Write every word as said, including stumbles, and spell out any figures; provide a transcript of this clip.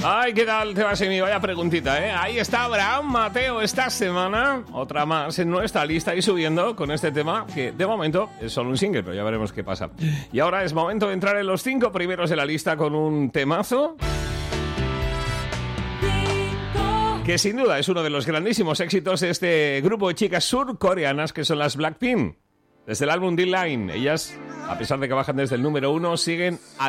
Ay, ¿qué tal te va, Semi? Vaya preguntita, ¿eh? Ahí está Abraham Mateo esta semana. Otra más en nuestra lista y subiendo con este tema que de momento es solo un single, pero ya veremos qué pasa. Y ahora es momento de entrar en los cinco primeros de la lista con un temazo que sin duda es uno de los grandísimos éxitos de este grupo de chicas surcoreanas que son las Blackpink. Desde el álbum D-Line, ellas, a pesar de que bajan desde el número uno, siguen a